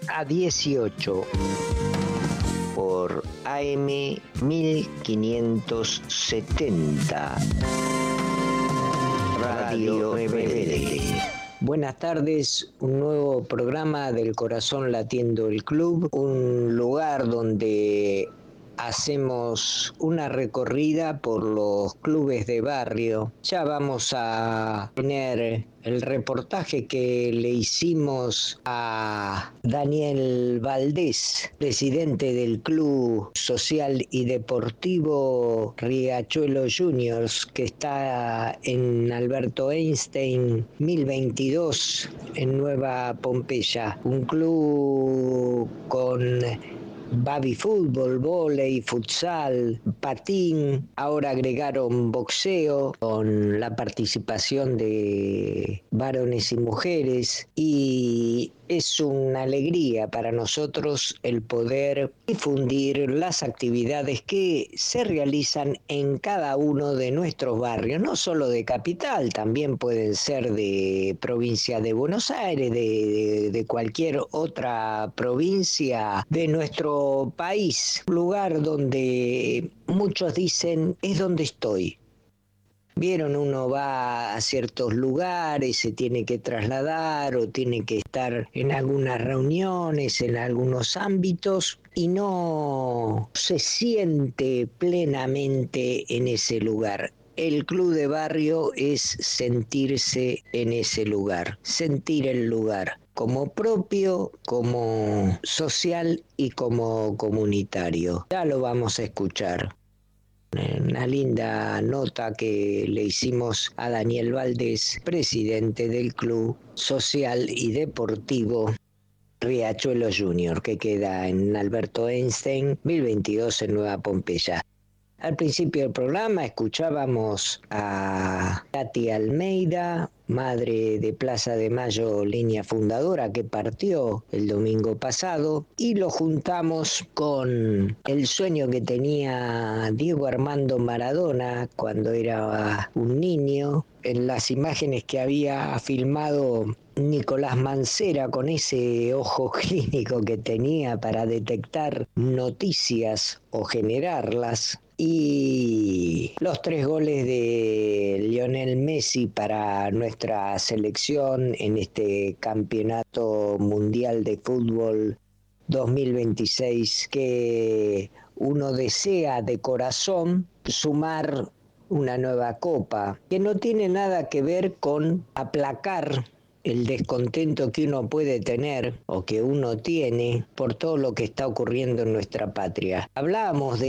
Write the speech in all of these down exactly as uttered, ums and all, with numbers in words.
a dieciocho por A M mil quinientos setenta. Radio Rebelde. Buenas tardes, un nuevo programa del Corazón Latiendo el Club, un lugar donde hacemos una recorrida por los clubes de barrio. Ya vamos a tener el reportaje que le hicimos a Daniel Valdés, presidente del Club Social y Deportivo Riachuelo Juniors, que está en Alberto Einstein mil veintidós en Nueva Pompeya. Un club con baby fútbol, vóley, futsal, patín, ahora agregaron boxeo con la participación de varones y mujeres, y es una alegría para nosotros el poder difundir las actividades que se realizan en cada uno de nuestros barrios, no solo de capital, también pueden ser de provincia de Buenos Aires, de, de, de cualquier otra provincia de nuestro país, lugar donde muchos dicen es donde estoy. Vieron, uno va a ciertos lugares, se tiene que trasladar o tiene que estar en algunas reuniones, en algunos ámbitos, y no se siente plenamente en ese lugar. El club de barrio es sentirse en ese lugar, sentir el lugar como propio, como social y como comunitario. Ya lo vamos a escuchar. Una linda nota que le hicimos a Daniel Valdés, presidente del Club Social y Deportivo Riachuelo Junior, que queda en Alberto Einstein mil veintidós en Nueva Pompeya. Al principio del programa escuchábamos a Tati Almeida, madre de Plaza de Mayo, línea fundadora, que partió el domingo pasado, y lo juntamos con el sueño que tenía Diego Armando Maradona cuando era un niño, en las imágenes que había filmado Nicolás Mancera con ese ojo clínico que tenía para detectar noticias o generarlas, y los tres goles de Lionel Messi para nuestra selección en este Campeonato Mundial de Fútbol dos mil veintiséis, que uno desea de corazón sumar una nueva copa, que no tiene nada que ver con aplacar el descontento que uno puede tener o que uno tiene por todo lo que está ocurriendo en nuestra patria. Hablábamos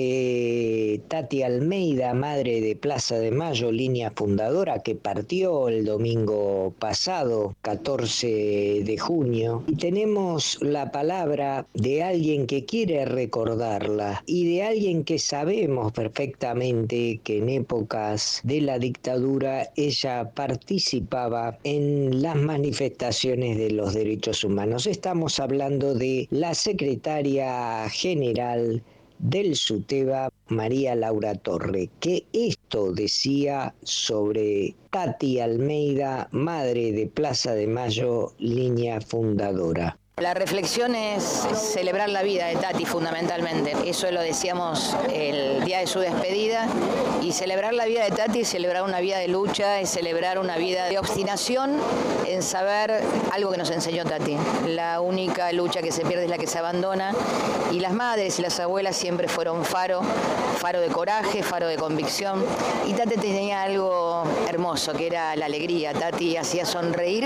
de Tati Almeida, madre de Plaza de Mayo, línea fundadora, que partió el domingo pasado, catorce de junio, y tenemos la palabra de alguien que quiere recordarla y de alguien que sabemos perfectamente que en épocas de la dictadura ella participaba en las manifestaciones manifestaciones de los derechos humanos. Estamos hablando de la secretaria general del SUTEBA, María Laura Torre, que esto decía sobre Tati Almeida, madre de Plaza de Mayo, línea fundadora. La reflexión es celebrar la vida de Tati fundamentalmente. Eso lo decíamos el día de su despedida. Y celebrar la vida de Tati es celebrar una vida de lucha, es celebrar una vida de obstinación en saber algo que nos enseñó Tati. La única lucha que se pierde es la que se abandona. Y las madres y las abuelas siempre fueron faro, faro de coraje, faro de convicción. Y Tati tenía algo hermoso, que era la alegría. Tati hacía sonreír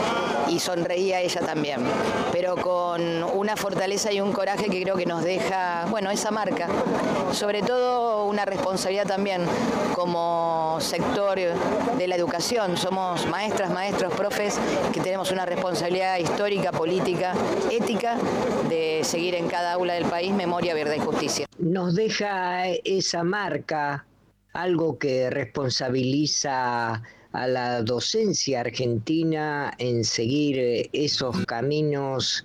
y sonreía ella también, pero con una fortaleza y un coraje que creo que nos deja, bueno, esa marca. Sobre todo una responsabilidad también como sector de la educación. Somos maestras, maestros, profes, que tenemos una responsabilidad histórica, política, ética, de seguir en cada aula del país memoria, verdad y justicia. Nos deja esa marca, algo que responsabiliza a la docencia argentina en seguir esos caminos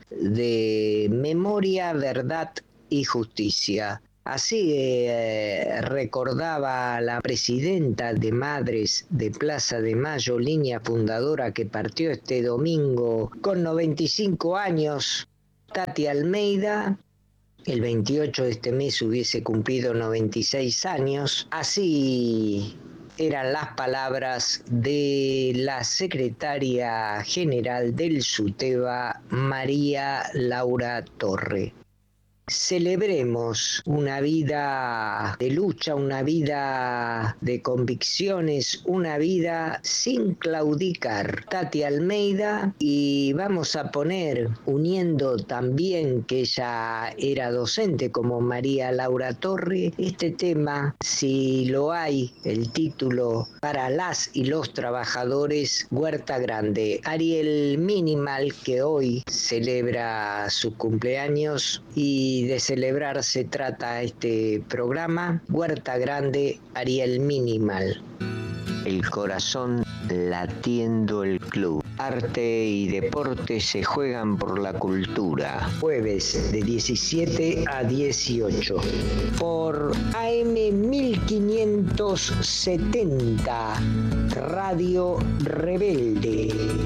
de memoria, verdad y justicia. Así eh, recordaba la presidenta de Madres de Plaza de Mayo, línea fundadora, que partió este domingo con noventa y cinco años. Tati Almeida, el veintiocho de este mes hubiese cumplido noventa y seis años. Así eran las palabras de la secretaria general del SUTEBA, María Laura Torre. Celebremos una vida de lucha, una vida de convicciones, una vida sin claudicar. Tati Almeida, y vamos a poner, uniendo también que ella era docente como María Laura Torre, este tema, si lo hay, el título para las y los trabajadores, Huerta Grande. Ariel Minimal, que hoy celebra su cumpleaños, y de celebrar se trata este programa. Huerta Grande, Ariel Minimal. El corazón latiendo el club. Arte y deporte se juegan por la cultura. Jueves de diecisiete a dieciocho. Por A M mil quinientos setenta, Radio Rebelde.